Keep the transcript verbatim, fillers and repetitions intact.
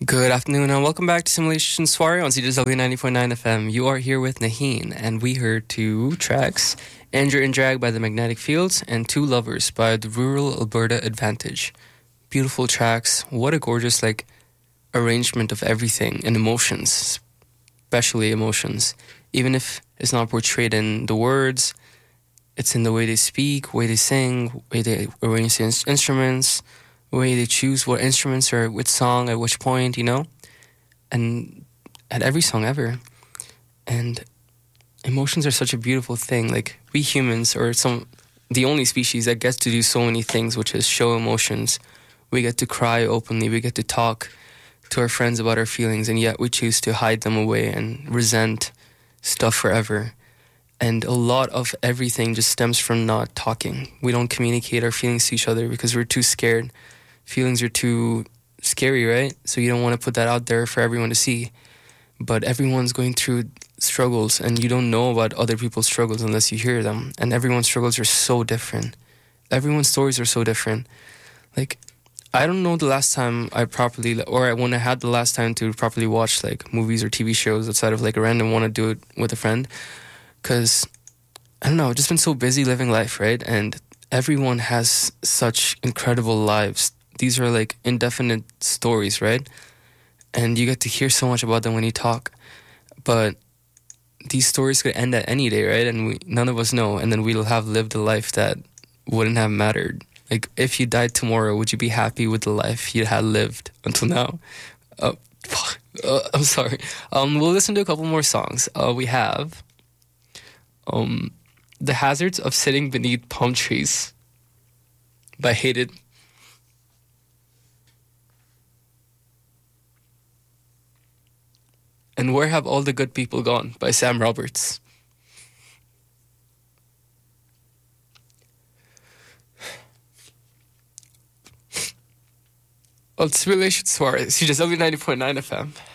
Good afternoon and welcome back to Simulation Soiree on C J W ninety point nine F M. You are here with Naheen, and we heard two tracks, Andrew in Drag by The Magnetic Fields and Two Lovers by The Rural Alberta Advantage. Beautiful tracks. What a gorgeous like arrangement of everything and emotions, especially emotions. Even if it's not portrayed in the words, it's in the way they speak, way they sing, way they arrange the ins- instruments, way they choose what instruments or which song at which point, you know, and at every song ever. And emotions are such a beautiful thing. Like, we humans are some the only species that gets to do so many things, which is show emotions. We get to cry openly, we get to talk to our friends about our feelings, and yet we choose to hide them away and resent stuff forever. And a lot of everything just stems from not talking. We don't communicate our feelings to each other because we're too scared. Feelings are too scary, right? So you don't want to put that out there for everyone to see. But everyone's going through struggles, and you don't know about other people's struggles unless you hear them. And everyone's struggles are so different. Everyone's stories are so different. Like, I don't know the last time I properly, or when I had the last time to properly watch like movies or T V shows outside of like a random want to do it with a friend. Because, I don't know, I've just been so busy living life, right? And everyone has such incredible lives. These are like indefinite stories, right? And you get to hear so much about them when you talk. But these stories could end at any day, right? And we, none of us know. And then we'll have lived a life that wouldn't have mattered. Like, if you died tomorrow, would you be happy with the life you had lived until now? Uh, fuck. Uh, I'm sorry. Um, we'll listen to a couple more songs. Uh, we have um, The Hazards of Sitting Beneath Palm Trees by Hated. And Where Have All the Good People Gone by Sam Roberts. Well, it's Simulation Soiree. C J W ninety point nine F M.